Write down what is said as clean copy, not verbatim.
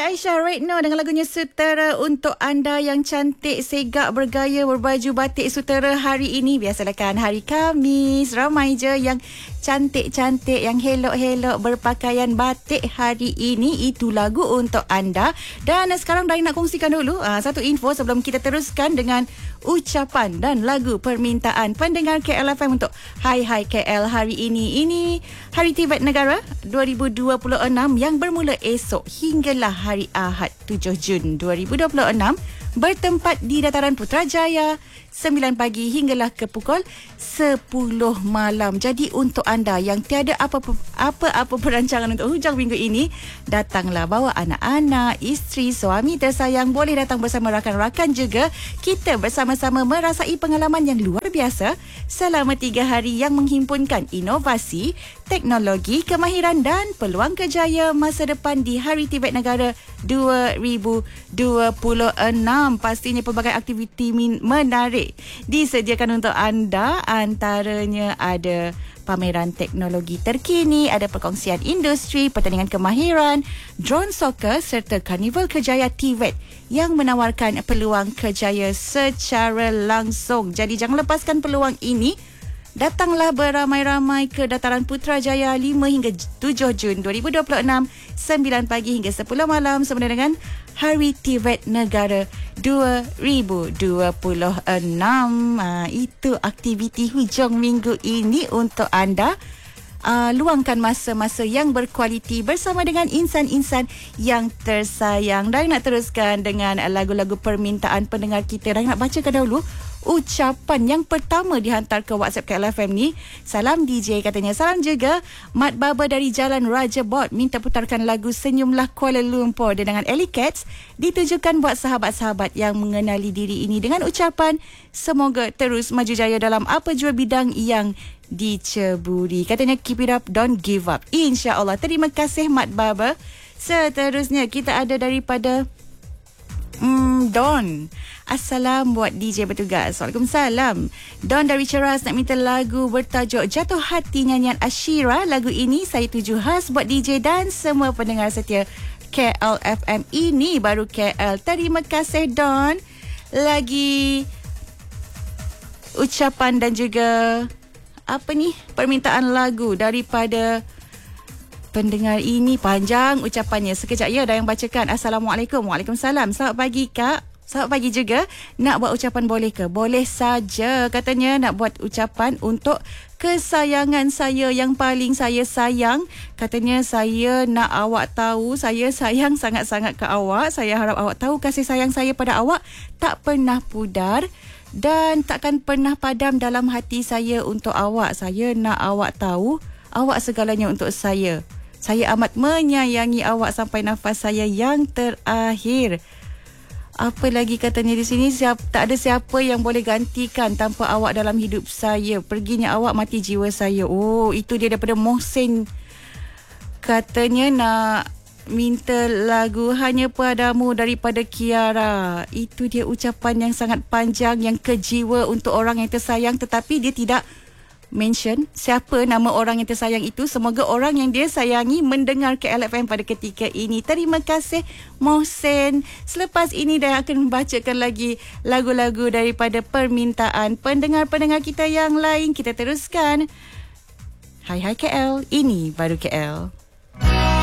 Aisyah Retno dengan lagunya Sutera untuk anda yang cantik, segak, bergaya, berbaju batik sutera hari ini. Biasalah kan hari Khamis, ramai je yang cantik-cantik, yang helok-helok berpakaian batik hari ini. Itu lagu untuk anda. Dan sekarang dah nak kongsikan dulu satu info sebelum kita teruskan dengan ucapan dan lagu permintaan pendengar KLFM untuk Hai Hai KL hari ini. Ini Hari Tibet Negara 2026 yang bermula esok hinggalah hari Ahad 7 Jun 2026 bertempat di Dataran Putrajaya 9 pagi hinggalah ke pukul 10 malam. Jadi untuk anda yang tiada apa-apa perancangan untuk hujung minggu ini, datanglah bawa anak-anak, isteri, suami tersayang, boleh datang bersama rakan-rakan juga. Kita bersama-sama merasai pengalaman yang luar biasa selama 3 hari yang menghimpunkan inovasi, teknologi, kemahiran dan peluang kerjaya masa depan di Hari Tibet Negara 2026. Pastinya pelbagai aktiviti menarik disediakan untuk anda. Antaranya ada pameran teknologi terkini, ada perkongsian industri, pertandingan kemahiran, drone soccer serta karnival kerjaya Tibet yang menawarkan peluang kerjaya secara langsung. Jadi jangan lepaskan peluang ini. Datanglah beramai-ramai ke Dataran Putrajaya 5 hingga 7 Jun 2026, 9 pagi hingga 10 malam sempena dengan Hari Tibet Negara 2026. Itu aktiviti hujung minggu ini untuk anda. Luangkan masa-masa yang berkualiti bersama dengan insan-insan yang tersayang. Dan nak teruskan dengan lagu-lagu permintaan pendengar kita. Dan nak bacakan dahulu ucapan yang pertama dihantar ke WhatsApp KLFM ni. Salam DJ katanya. Salam juga Mat Baba dari Jalan Raja Bot, minta putarkan lagu Senyumlah Kuala Lumpur dengan Ellie Cats, ditujukan buat sahabat-sahabat yang mengenali diri ini dengan ucapan semoga terus maju jaya dalam apa jua bidang yang diceburi. Katanya keep it up, don't give up. InsyaAllah. Terima kasih Mat Baba. Seterusnya kita ada daripada Don. Assalam buat DJ bertugas. Waalaikumsalam. Don dari Ceras nak minta lagu bertajuk Jatuh Hati nyanyian Ashira. Lagu ini saya tuju khas buat DJ dan semua pendengar setia KLFM. Ini baru KL. Terima kasih Don. Lagi ucapan dan juga permintaan lagu daripada pendengar ini. Panjang ucapannya. Sekejap ya dah yang bacakan. Assalamualaikum. Waalaikumsalam. Selamat pagi Kak. Selamat pagi juga. Nak buat ucapan boleh ke? Boleh saja. Katanya nak buat ucapan untuk kesayangan saya yang paling saya sayang. Katanya saya nak awak tahu saya sayang sangat-sangat ke awak. Saya harap awak tahu kasih sayang saya pada awak tak pernah pudar dan takkan pernah padam dalam hati saya untuk awak. Saya nak awak tahu awak segalanya untuk saya. Saya amat menyayangi awak sampai nafas saya yang terakhir. Apa lagi katanya di sini? Tak ada siapa yang boleh gantikan tanpa awak dalam hidup saya. Perginya awak mati jiwa saya. Oh, itu dia daripada Mohsin. Katanya nak minta lagu Hanya Padamu daripada Kiara. Itu dia ucapan yang sangat panjang, yang kejiwa untuk orang yang tersayang, tetapi dia tidak mention siapa nama orang yang tersayang itu. Semoga orang yang dia sayangi mendengar KLFM pada ketika ini. Terima kasih Mohsen. Selepas ini dah akan membacakan lagi lagu-lagu daripada permintaan pendengar-pendengar kita yang lain. Kita teruskan. Hai Hai KL, ini baru KL.